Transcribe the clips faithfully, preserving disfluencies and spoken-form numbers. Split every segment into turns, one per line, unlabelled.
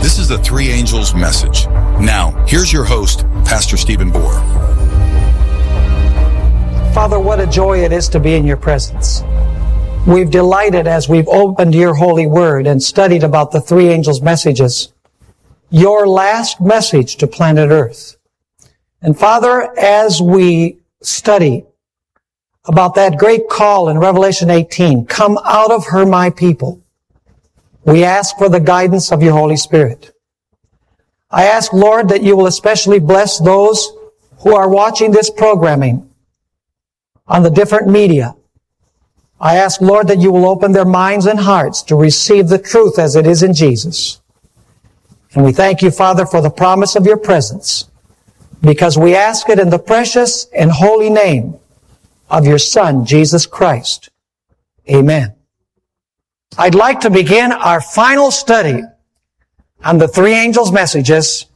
This is the Three Angels Message. Now, here's your host, Pastor Stephen Bohr.
Father, what a joy it is to be in your presence. We've delighted as we've opened your holy word and studied about the three angels' messages, your last message to planet Earth. And Father, as we study about that great call in Revelation eighteen, come out of her, my people, we ask for the guidance of your Holy Spirit. I ask, Lord, that you will especially bless those who are watching this programming on the different media. I ask, Lord, that you will open their minds and hearts to receive the truth as it is in Jesus. And we thank you, Father, for the promise of your presence, because we ask it in the precious and holy name of your Son, Jesus Christ. Amen. I'd like to begin our final study on the three angels' messages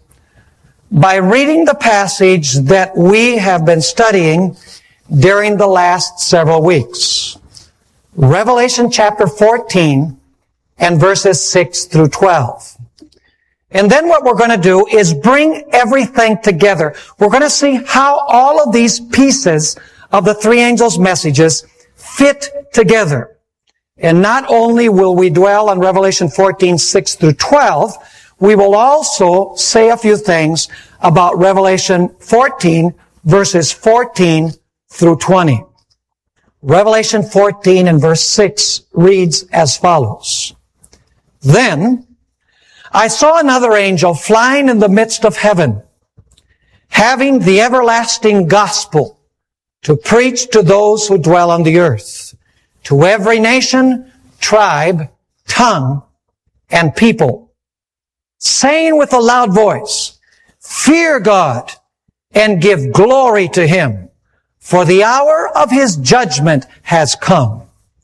by reading the passage that we have been studying during the last several weeks. Revelation chapter fourteen and verses six through twelve. And then what we're going to do is bring everything together. We're going to see how all of these pieces of the three angels' messages fit together. And not only will we dwell on Revelation fourteen, six through twelve, we will also say a few things about Revelation fourteen, verses fourteen through twenty. Revelation fourteen and verse six reads as follows. Then I saw another angel flying in the midst of heaven, having the everlasting gospel to preach to those who dwell on the earth, to every nation, tribe, tongue, and people, saying with a loud voice, fear God and give glory to Him, for the hour of His judgment has come.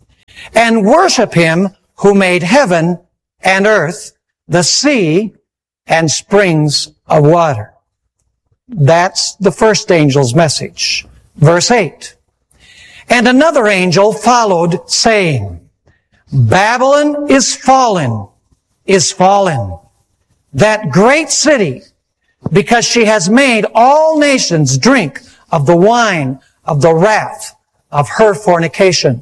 And worship Him who made heaven and earth, the sea, and springs of water. That's the first angel's message. Verse eight. And another angel followed, saying, Babylon is fallen, is fallen, that great city, because she has made all nations drink of the wine of the wrath of her fornication.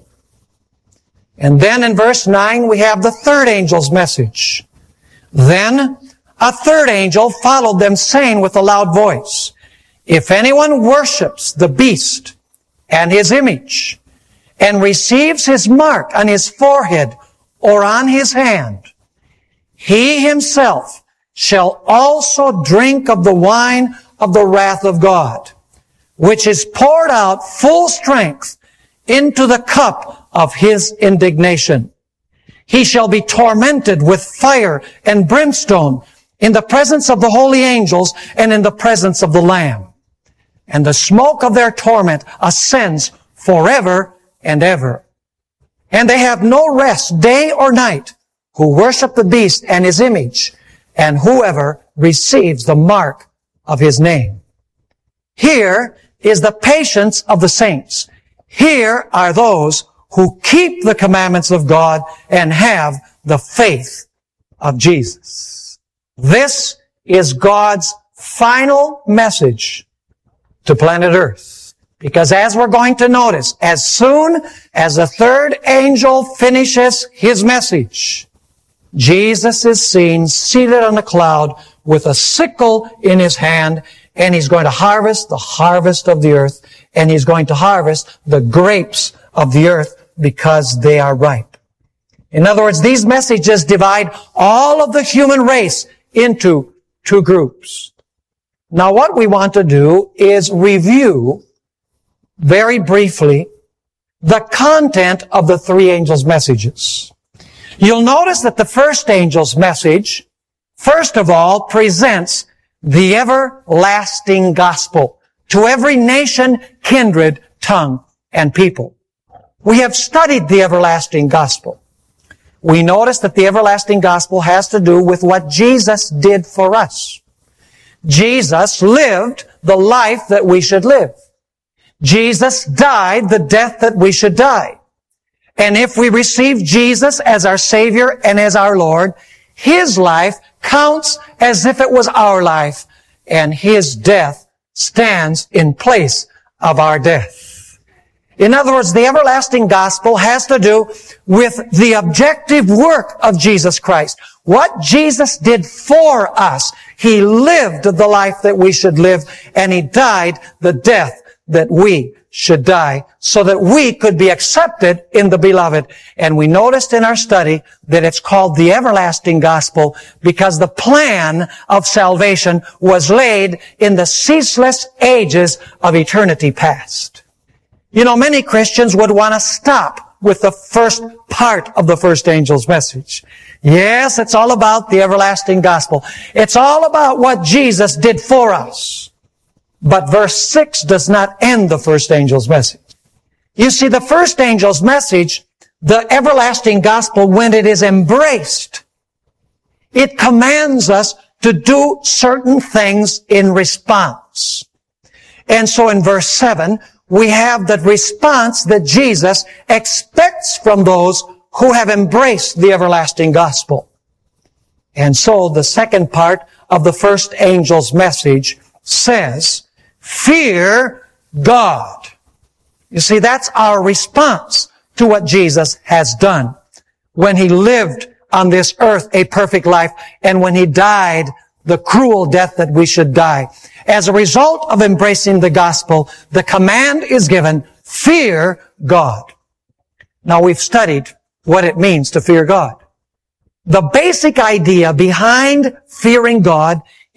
And then in verse nine, we have the third angel's message. Then a third angel followed them, saying with a loud voice, if anyone worships the beast and his image, and receives his mark on his forehead or on his hand, he himself shall also drink of the wine of the wrath of God, which is poured out full strength into the cup of his indignation. He shall be tormented with fire and brimstone in the presence of the holy angels and in the presence of the Lamb. And the smoke of their torment ascends forever and ever. And they have no rest day or night who worship the beast and his image, and whoever receives the mark of his name. Here is the patience of the saints. Here are those who keep the commandments of God and have the faith of Jesus. This is God's final message to planet Earth. Because as we're going to notice, as soon as the third angel finishes his message, Jesus is seen seated on a cloud with a sickle in his hand, and he's going to harvest the harvest of the earth, and he's going to harvest the grapes of the earth because they are ripe. In other words, these messages divide all of the human race into two groups. Now, what we want to do is review very briefly the content of the three angels' messages. You'll notice that the first angel's message, first of all, presents the everlasting gospel to every nation, kindred, tongue, and people. We have studied the everlasting gospel. We notice that the everlasting gospel has to do with what Jesus did for us. Jesus lived the life that we should live. Jesus died the death that we should die. And if we receive Jesus as our Savior and as our Lord, His life counts as if it was our life, and His death stands in place of our death. In other words, the everlasting gospel has to do with the objective work of Jesus Christ. What Jesus did for us. He lived the life that we should live, and He died the death that we should die, so that we could be accepted in the beloved. And we noticed in our study that it's called the everlasting gospel because the plan of salvation was laid in the ceaseless ages of eternity past. You know, many Christians would want to stop with the first part of the first angel's message. Yes, it's all about the everlasting gospel. It's all about what Jesus did for us. But verse six does not end the first angel's message. You see, the first angel's message, the everlasting gospel, when it is embraced, it commands us to do certain things in response. And so in verse seven, we have the response that Jesus expects from those who have embraced the everlasting gospel. And so the second part of the first angel's message says, fear God. You see, that's our response to what Jesus has done when He lived on this earth a perfect life and when He died the cruel death that we should die. As a result of embracing the gospel, the command is given, fear God. Now we've studied what it means to fear God. The basic idea behind fearing God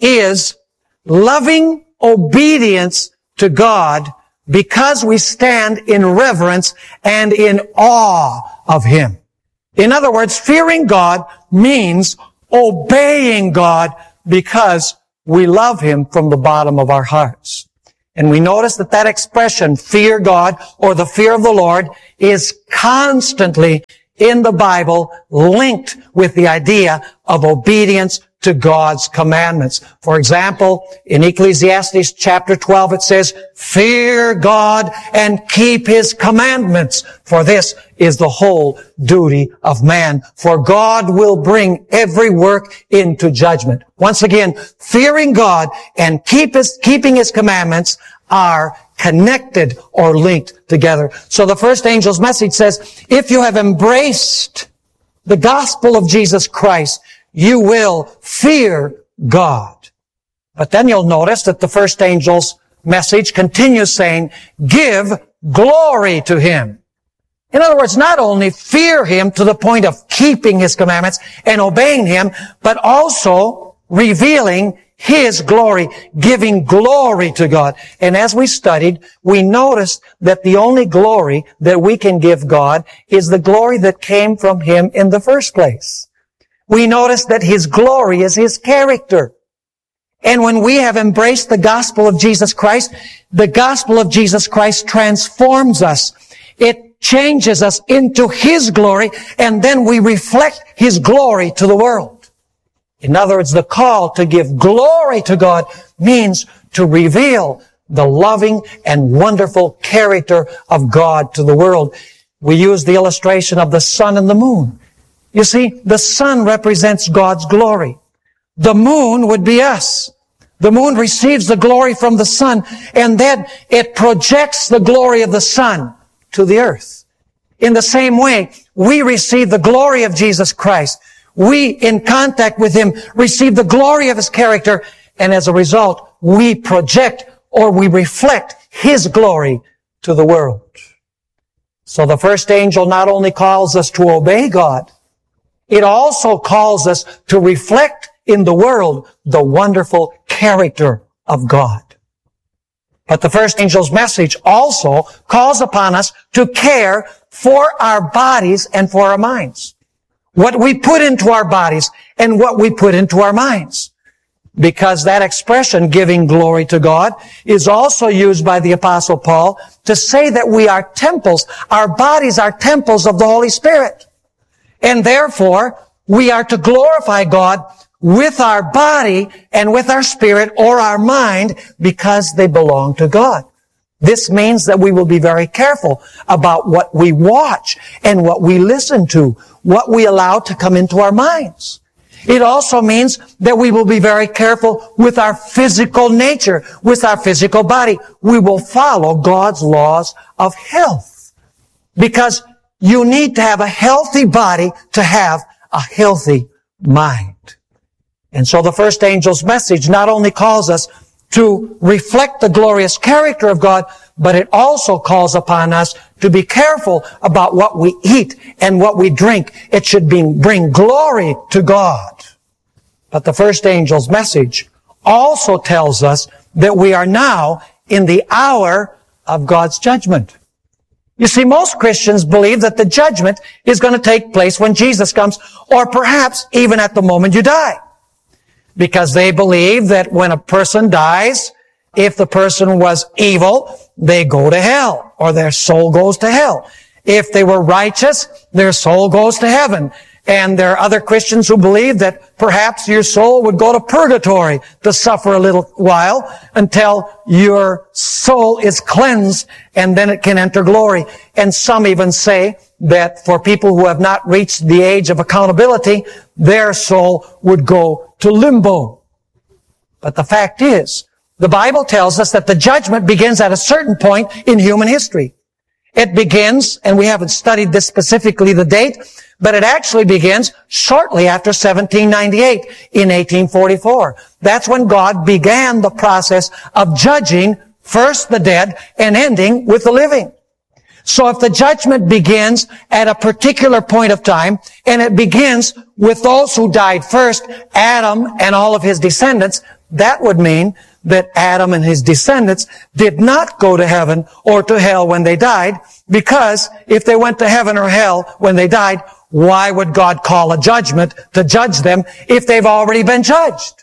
is loving obedience to God because we stand in reverence and in awe of Him. In other words, fearing God means obeying God because we love Him from the bottom of our hearts. And we notice that that expression, fear God, or the fear of the Lord, is constantly in the Bible linked with the idea of obedience to God's commandments. For example, in Ecclesiastes chapter twelve, it says, fear God and keep His commandments, for this is the whole duty of man. For God will bring every work into judgment. Once again, fearing God and keep his, keeping His commandments are connected or linked together. So the first angel's message says, if you have embraced the gospel of Jesus Christ, you will fear God. But then you'll notice that the first angel's message continues saying, give glory to Him. In other words, not only fear Him to the point of keeping His commandments and obeying Him, but also revealing His glory, giving glory to God. And as we studied, we noticed that the only glory that we can give God is the glory that came from Him in the first place. We notice that His glory is His character. And when we have embraced the gospel of Jesus Christ, the gospel of Jesus Christ transforms us. It changes us into His glory, and then we reflect His glory to the world. In other words, the call to give glory to God means to reveal the loving and wonderful character of God to the world. We use the illustration of the sun and the moon. You see, the sun represents God's glory. The moon would be us. The moon receives the glory from the sun, and then it projects the glory of the sun to the earth. In the same way, we receive the glory of Jesus Christ. We, in contact with Him, receive the glory of His character, and as a result, we project or we reflect His glory to the world. So the first angel not only calls us to obey God, it also calls us to reflect in the world the wonderful character of God. But the first angel's message also calls upon us to care for our bodies and for our minds. What we put into our bodies and what we put into our minds. Because that expression, giving glory to God, is also used by the Apostle Paul to say that we are temples. Our bodies are temples of the Holy Spirit. And therefore, we are to glorify God with our body and with our spirit or our mind because they belong to God. This means that we will be very careful about what we watch and what we listen to, what we allow to come into our minds. It also means that we will be very careful with our physical nature, with our physical body. We will follow God's laws of health. Because you need to have a healthy body to have a healthy mind. And so the first angel's message not only calls us to reflect the glorious character of God, but it also calls upon us to be careful about what we eat and what we drink. It should be, bring glory to God. But the first angel's message also tells us that we are now in the hour of God's judgment. You see, most Christians believe that the judgment is going to take place when Jesus comes, or perhaps even at the moment you die. Because they believe that when a person dies, if the person was evil, they go to hell, or their soul goes to hell. If they were righteous, their soul goes to heaven. And there are other Christians who believe that perhaps your soul would go to purgatory to suffer a little while until your soul is cleansed, and then it can enter glory. And some even say that for people who have not reached the age of accountability, their soul would go to limbo. But the fact is, the Bible tells us that the judgment begins at a certain point in human history. It begins, and we haven't studied this specifically, the date, but it actually begins shortly after seventeen ninety-eight in eighteen forty-four. That's when God began the process of judging first the dead and ending with the living. So if the judgment begins at a particular point of time, and it begins with those who died first, Adam and all of his descendants, that would mean that Adam and his descendants did not go to heaven or to hell when they died, because if they went to heaven or hell when they died, why would God call a judgment to judge them if they've already been judged?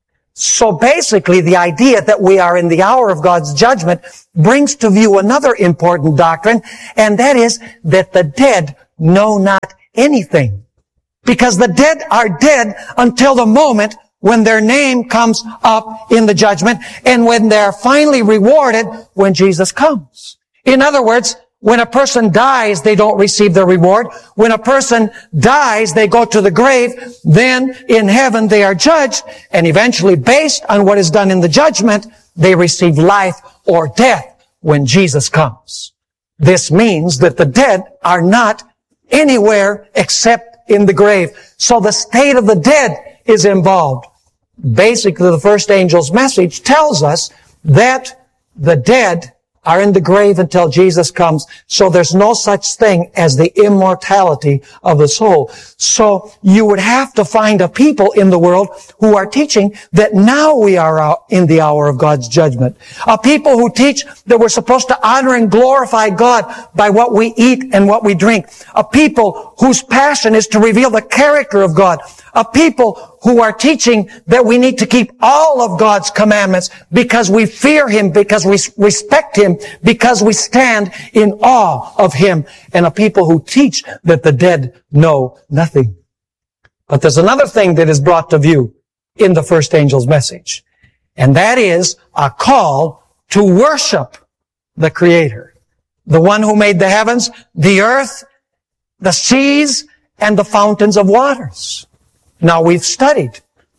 So basically, the idea that we are in the hour of God's judgment brings to view another important doctrine, and that is that the dead know not anything. Because the dead are dead until the moment when their name comes up in the judgment, and when they're finally rewarded when Jesus comes. In other words, when a person dies, they don't receive their reward. When a person dies, they go to the grave. Then in heaven they are judged, and eventually, based on what is done in the judgment, they receive life or death when Jesus comes. This means that the dead are not anywhere except in the grave. So the state of the dead is involved. Basically, the first angel's message tells us that the dead are in the grave until Jesus comes. So there's no such thing as the immortality of the soul. So you would have to find a people in the world who are teaching that now we are in the hour of God's judgment. A people who teach that we're supposed to honor and glorify God by what we eat and what we drink. A people whose passion is to reveal the character of God. A people who are teaching that we need to keep all of God's commandments because we fear Him, because we respect Him, because we stand in awe of Him. And a people who teach that the dead know nothing. But there's another thing that is brought to view in the first angel's message. And that is a call to worship the Creator. The one who made the heavens, the earth, the seas, and the fountains of waters. Now, we've studied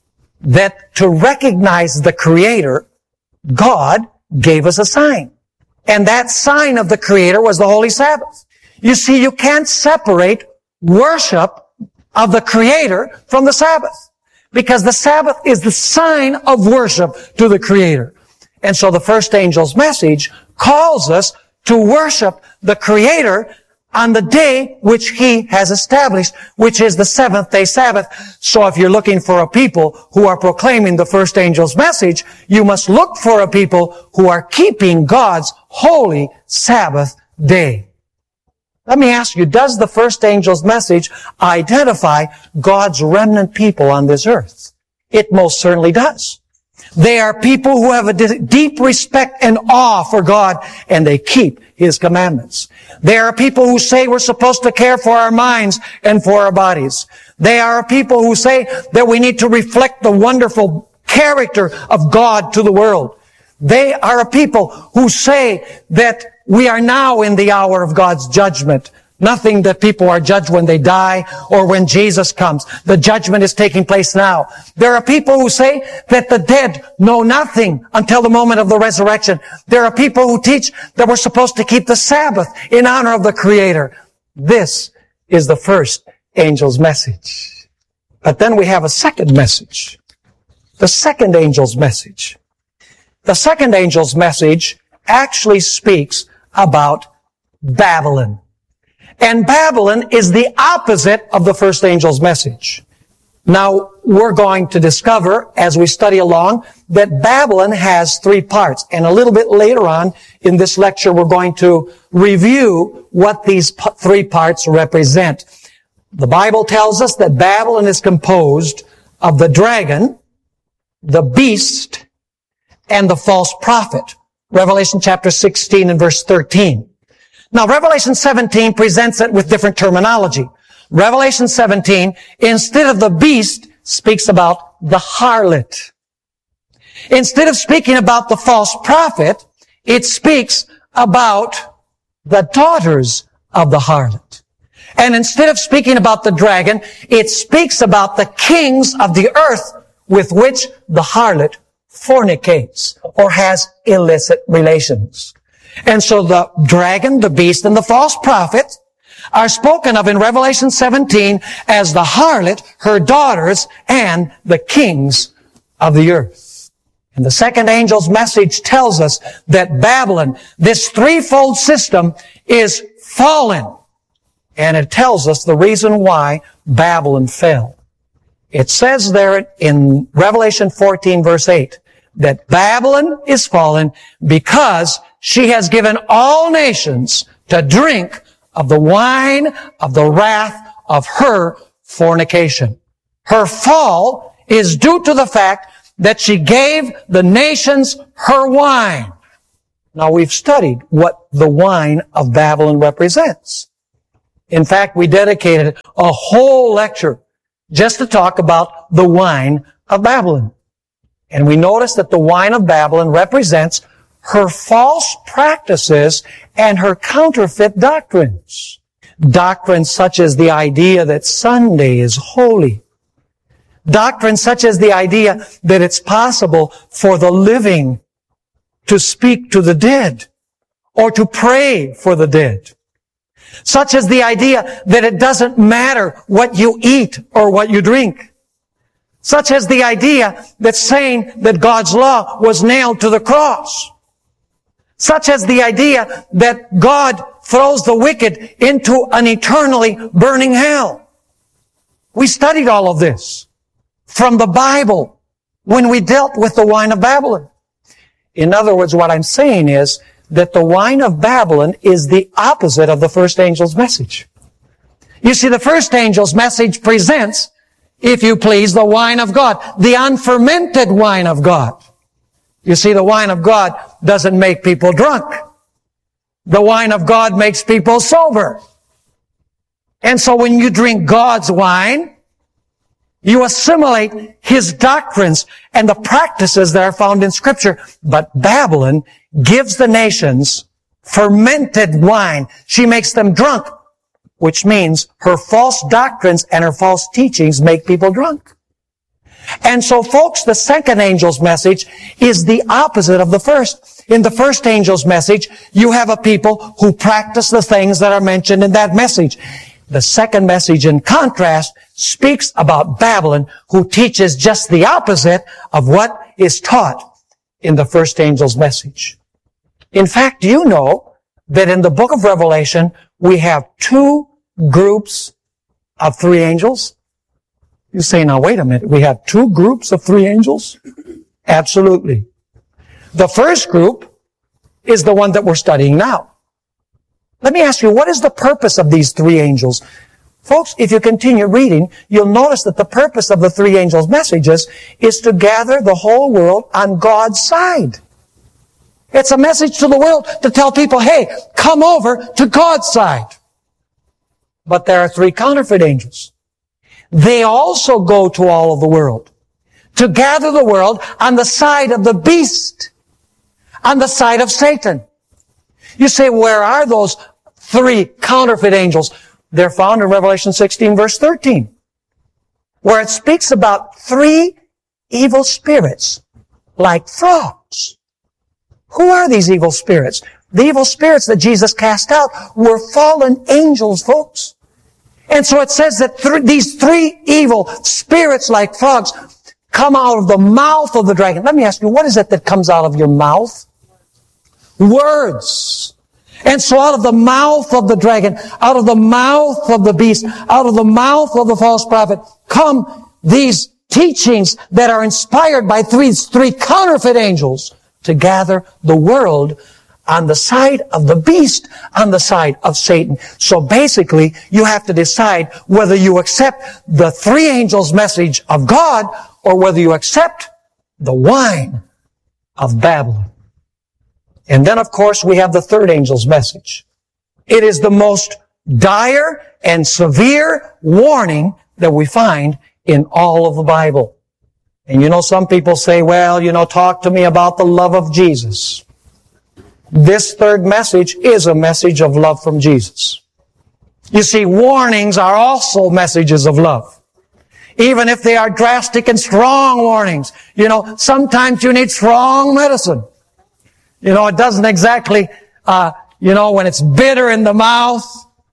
that to recognize the Creator, God gave us a sign. And that sign of the Creator was the Holy Sabbath. You see, you can't separate worship of the Creator from the Sabbath, because the Sabbath is the sign of worship to the Creator. And so the first angel's message calls us to worship the Creator on the day which He has established, which is the seventh day Sabbath. So if you're looking for a people who are proclaiming the first angel's message, you must look for a people who are keeping God's holy Sabbath day. Let me ask you, does the first angel's message identify God's remnant people on this earth? It most certainly does. They are people who have a deep respect and awe for God, and they keep His commandments. They are people who say we're supposed to care for our minds and for our bodies. They are people who say that we need to reflect the wonderful character of God to the world. They are a people who say that we are now in the hour of God's judgment, Nothing that people are judged when they die or when Jesus comes. The judgment is taking place now. There are people who say that the dead know nothing until the moment of the resurrection. There are people who teach that we're supposed to keep the Sabbath in honor of the Creator. This is the first angel's message. But then we have a second message. The second angel's message. The second angel's message actually speaks about Babylon. And Babylon is the opposite of the first angel's message. Now, we're going to discover, as we study along, that Babylon has three parts. And a little bit later on in this lecture, we're going to review what these p- three parts represent. The Bible tells us that Babylon is composed of the dragon, the beast, and the false prophet. Revelation chapter sixteen and verse thirteen. Now, Revelation seventeen presents it with different terminology. Revelation seventeen, instead of the beast, speaks about the harlot. Instead of speaking about the false prophet, it speaks about the daughters of the harlot. And instead of speaking about the dragon, it speaks about the kings of the earth with which the harlot fornicates or has illicit relations. And so the dragon, the beast, and the false prophet are spoken of in Revelation seventeen as the harlot, her daughters, and the kings of the earth. And the second angel's message tells us that Babylon, this threefold system, is fallen. And it tells us the reason why Babylon fell. It says there in Revelation fourteen, verse eight, that Babylon is fallen because she has given all nations to drink of the wine of the wrath of her fornication. Her fall is due to the fact that she gave the nations her wine. Now, we've studied what the wine of Babylon represents. In fact, we dedicated a whole lecture just to talk about the wine of Babylon. And we noticed that the wine of Babylon represents her false practices and her counterfeit doctrines. Doctrines such as the idea that Sunday is holy. Doctrines such as the idea that it's possible for the living to speak to the dead or to pray for the dead. Such as the idea that it doesn't matter what you eat or what you drink. Such as the idea that saying that God's law was nailed to the cross. Such as the idea that God throws the wicked into an eternally burning hell. We studied all of this from the Bible when we dealt with the wine of Babylon. In other words, what I'm saying is that the wine of Babylon is the opposite of the first angel's message. You see, the first angel's message presents, if you please, the wine of God, the unfermented wine of God. You see, the wine of God doesn't make people drunk. The wine of God makes people sober. And so when you drink God's wine, you assimilate His doctrines and the practices that are found in Scripture. But Babylon gives the nations fermented wine. She makes them drunk, which means her false doctrines and her false teachings make people drunk. And so, folks, the second angel's message is the opposite of the first. In the first angel's message, you have a people who practice the things that are mentioned in that message. The second message, in contrast, speaks about Babylon, who teaches just the opposite of what is taught in the first angel's message. In fact, you know that in the book of Revelation, we have two groups of three angels. You say, now wait a minute, we have two groups of three angels? Absolutely. The first group is the one that we're studying now. Let me ask you, what is the purpose of these three angels? Folks, if you continue reading, you'll notice that the purpose of the three angels' messages is to gather the whole world on God's side. It's a message to the world to tell people, hey, come over to God's side. But there are three counterfeit angels. They also go to all of the world to gather the world on the side of the beast, on the side of Satan. You say, where are those three counterfeit angels. They're found in Revelation sixteen, verse thirteen, where it speaks about three evil spirits like frogs. Who are these evil spirits? The evil spirits that Jesus cast out were fallen angels, folks. And so it says that th- these three evil spirits like frogs come out of the mouth of the dragon. Let me ask you, what is it that comes out of your mouth? Words. And so out of the mouth of the dragon, out of the mouth of the beast, out of the mouth of the false prophet, come these teachings that are inspired by three, three counterfeit angels to gather the world on the side of the beast, on the side of Satan. So basically, you have to decide whether you accept the three angels' message of God or whether you accept the wine of Babylon. And then, of course, we have the third angel's message. It is the most dire and severe warning that we find in all of the Bible. And you know, some people say, well, you know, talk to me about the love of Jesus. This third message is a message of love from Jesus. You see, warnings are also messages of love. Even if they are drastic and strong warnings. You know, sometimes you need strong medicine. You know, it doesn't exactly, uh, you know, when it's bitter in the mouth,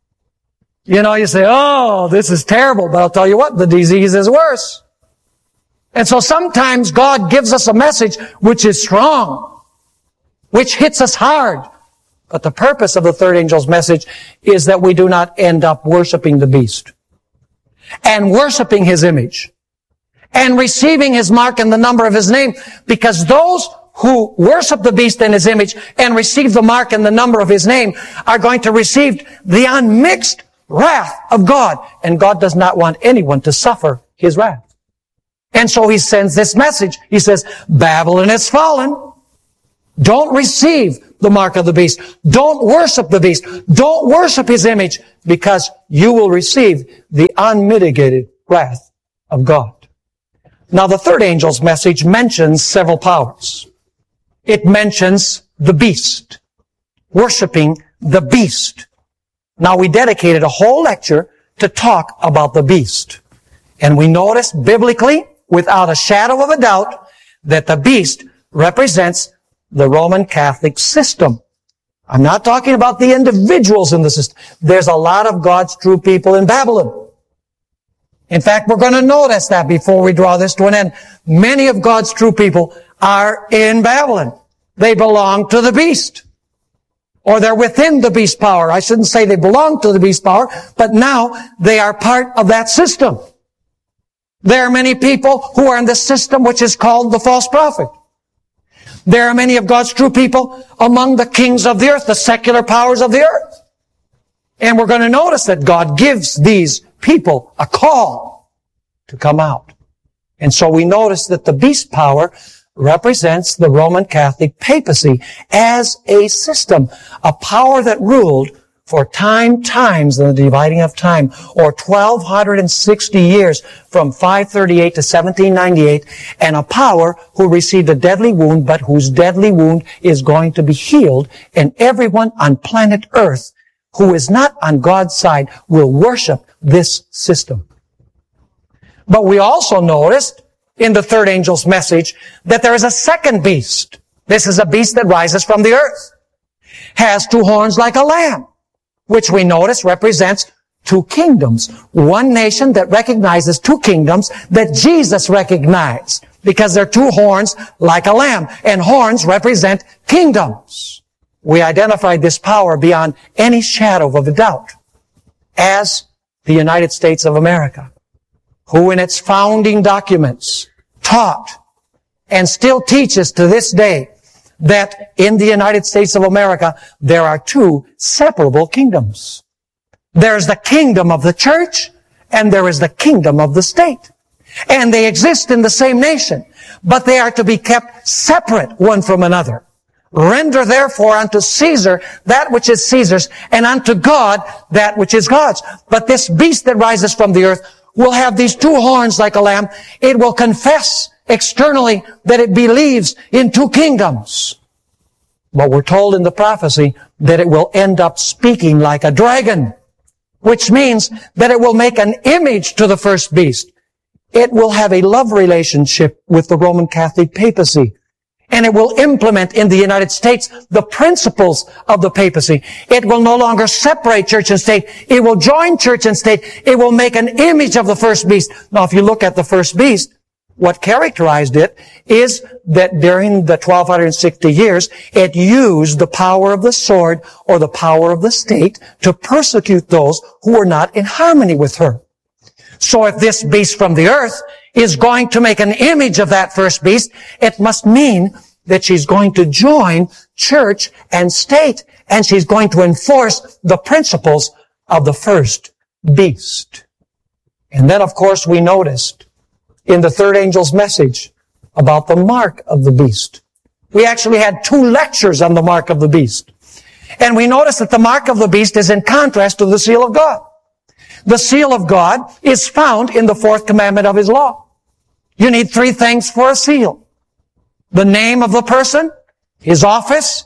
you know, you say, oh, this is terrible. But I'll tell you what, the disease is worse. And so sometimes God gives us a message which is strong, which hits us hard. But the purpose of the third angel's message is that we do not end up worshiping the beast and worshiping his image and receiving his mark and the number of his name, because those who worship the beast and his image and receive the mark and the number of his name are going to receive the unmixed wrath of God. And God does not want anyone to suffer his wrath. And so he sends this message. He says, Babylon has fallen. Don't receive the mark of the beast. Don't worship the beast. Don't worship his image, because you will receive the unmitigated wrath of God. Now, the third angel's message mentions several powers. It mentions the beast, worshiping the beast. Now, we dedicated a whole lecture to talk about the beast. And we notice biblically, without a shadow of a doubt, that the beast represents the Roman Catholic system. I'm not talking about the individuals in the system. There's a lot of God's true people in Babylon. In fact, we're going to notice that before we draw this to an end. Many of God's true people are in Babylon. They belong to the beast. Or they're within the beast power. I shouldn't say they belong to the beast power, but now they are part of that system. There are many people who are in the system which is called the false prophet. There are many of God's true people among the kings of the earth, the secular powers of the earth. And we're going to notice that God gives these people a call to come out. And so we notice that the beast power represents the Roman Catholic papacy as a system, a power that ruled for time times in the dividing of time, or twelve sixty years from five thirty-eight to seventeen ninety-eight, and a power who received a deadly wound, but whose deadly wound is going to be healed, and everyone on planet Earth who is not on God's side will worship this system. But we also noticed in the third angel's message that there is a second beast. This is a beast that rises from the earth, has two horns like a lamb, which we notice represents two kingdoms. One nation that recognizes two kingdoms that Jesus recognized, because they're two horns like a lamb, and horns represent kingdoms. We identified this power beyond any shadow of a doubt as the United States of America, who in its founding documents taught and still teaches to this day that in the United States of America there are two separable kingdoms. There's the kingdom of the church and there is the kingdom of the state. And they exist in the same nation, but they are to be kept separate one from another. Render therefore unto Caesar that which is Caesar's, and unto God that which is God's. But this beast that rises from the earth will have these two horns like a lamb. It will confess externally that it believes in two kingdoms. But we're told in the prophecy that it will end up speaking like a dragon, which means that it will make an image to the first beast. It will have a love relationship with the Roman Catholic papacy. And it will implement in the United States the principles of the papacy. It will no longer separate church and state. It will join church and state. It will make an image of the first beast. Now, if you look at the first beast, what characterized it is that during the twelve sixty years, it used the power of the sword or the power of the state to persecute those who were not in harmony with her. So if this beast from the earth is going to make an image of that first beast, it must mean that she's going to join church and state, and she's going to enforce the principles of the first beast. And then, of course, we noticed in the third angel's message about the mark of the beast. We actually had two lectures on the mark of the beast. And we noticed that the mark of the beast is in contrast to the seal of God. The seal of God is found in the fourth commandment of His law. You need three things for a seal: the name of the person, his office,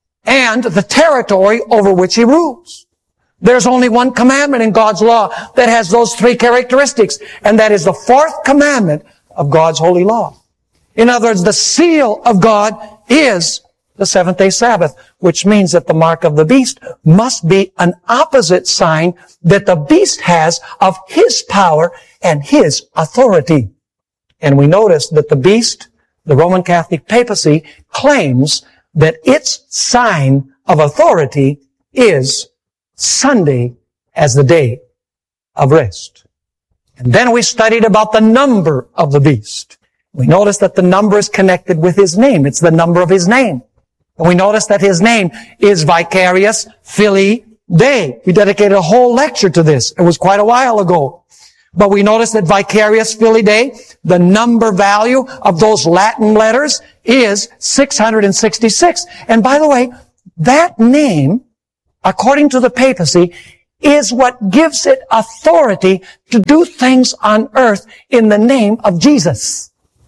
and the territory over which he rules. There's only one commandment in God's law that has those three characteristics, and that is the fourth commandment of God's holy law. In other words, the seal of God is the seventh-day Sabbath, which means that the mark of the beast must be an opposite sign that the beast has of his power and his authority. And we notice that the beast, the Roman Catholic papacy, claims that its sign of authority is Sunday as the day of rest. And then we studied about the number of the beast. We noticed that the number is connected with his name. It's the number of his name. And we noticed that his name is Vicarius Filii Dei. We dedicated a whole lecture to this. It was quite a while ago. But we noticed that Vicarius Filii Dei, the number value of those Latin letters, is six hundred sixty-six. And by the way, that name, according to the papacy, is what gives it authority to do things on earth in the name of Jesus,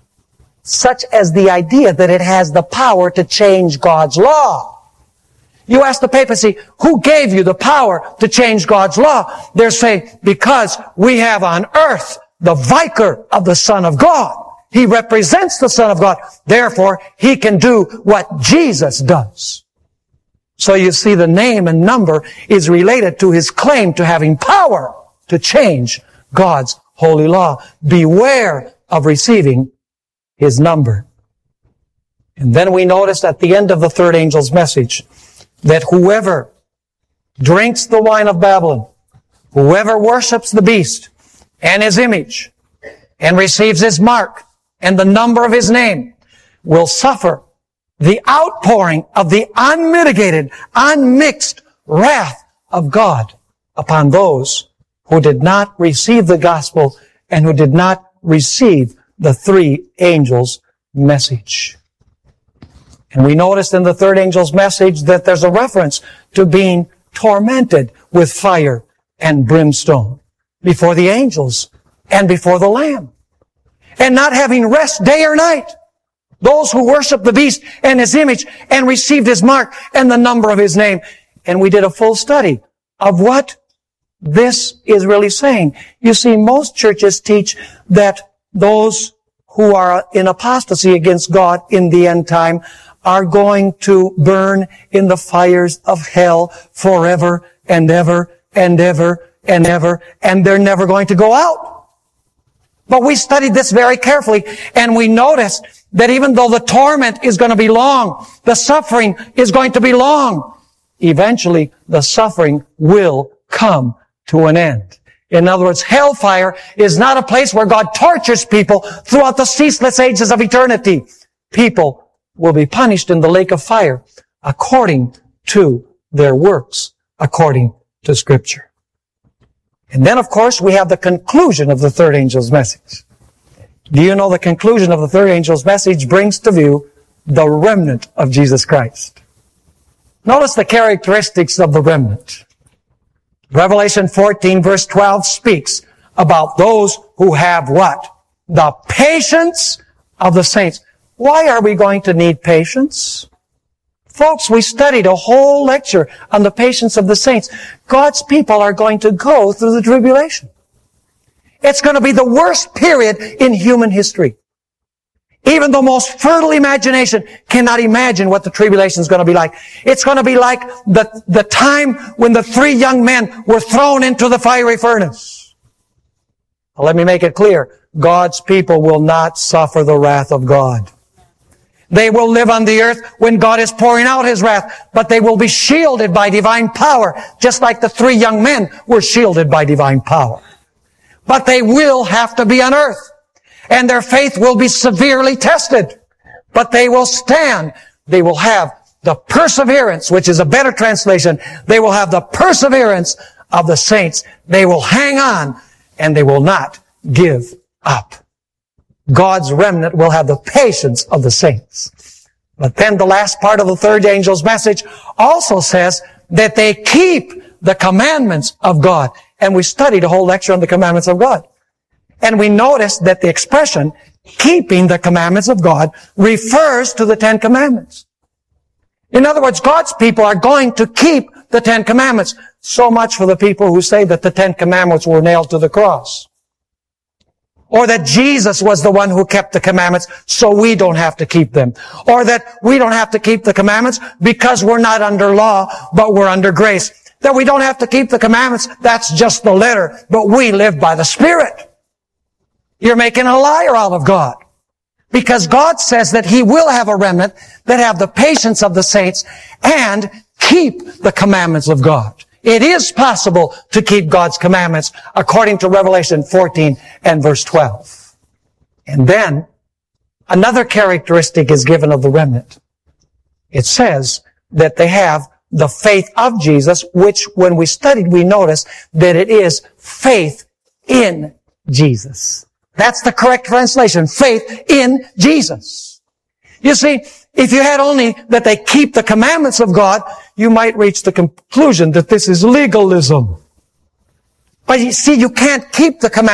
such as the idea that it has the power to change God's law. You ask the papacy, who gave you the power to change God's law? They're saying, because we have on earth the vicar of the Son of God. He represents the Son of God. Therefore, He can do what Jesus does. So you see, the name and number is related to His claim to having power to change God's holy law. Beware of receiving His number. And then we noticed at the end of the third angel's message that whoever drinks the wine of Babylon, whoever worships the beast and his image and receives his mark and the number of his name will suffer the outpouring of the unmitigated, unmixed wrath of God upon those who did not receive the gospel and who did not receive the three angels' message. And we noticed in the third angel's message that there's a reference to being tormented with fire and brimstone before the angels and before the Lamb, and not having rest day or night. Those who worship the beast and his image and received his mark and the number of his name. And we did a full study of what this is really saying. You see, most churches teach that those who are in apostasy against God in the end time are going to burn in the fires of hell forever and ever and ever and ever, and they're never going to go out. But we studied this very carefully, and we noticed that even though the torment is going to be long, the suffering is going to be long, eventually the suffering will come to an end. In other words, hellfire is not a place where God tortures people throughout the ceaseless ages of eternity. People will be punished in the lake of fire according to their works, according to Scripture. And then, of course, we have the conclusion of the third angel's message. Do you know the conclusion of the third angel's message brings to view the remnant of Jesus Christ? Notice the characteristics of the remnant. Revelation fourteen verse twelve speaks about those who have what? The patience of the saints. Why are we going to need patience? Folks, we studied a whole lecture on the patience of the saints. God's people are going to go through the tribulation. It's going to be the worst period in human history. Even the most fertile imagination cannot imagine what the tribulation is going to be like. It's going to be like the, the time when the three young men were thrown into the fiery furnace. Well, let me make it clear. God's people will not suffer the wrath of God. They will live on the earth when God is pouring out His wrath, but they will be shielded by divine power, just like the three young men were shielded by divine power. But they will have to be on earth. And their faith will be severely tested. But they will stand. They will have the perseverance, which is a better translation. They will have the perseverance of the saints. They will hang on, and they will not give up. God's remnant will have the patience of the saints. But then the last part of the third angel's message also says that they keep the commandments of God. And we studied a whole lecture on the commandments of God. And we noticed that the expression, keeping the commandments of God, refers to the Ten Commandments. In other words, God's people are going to keep the Ten Commandments. So much for the people who say that the Ten Commandments were nailed to the cross. Or that Jesus was the one who kept the commandments, so we don't have to keep them. Or that we don't have to keep the commandments because we're not under law, but we're under grace. That we don't have to keep the commandments, that's just the letter, but we live by the Spirit. You're making a liar out of God. Because God says that He will have a remnant that have the patience of the saints and keep the commandments of God. It is possible to keep God's commandments according to Revelation fourteen and verse twelve. And then another characteristic is given of the remnant. It says that they have the faith of Jesus, which when we studied, we noticed that it is faith in Jesus. That's the correct translation. Faith in Jesus. You see, if you had only that they keep the commandments of God, you might reach the conclusion that this is legalism. But you see, you can't keep the commandments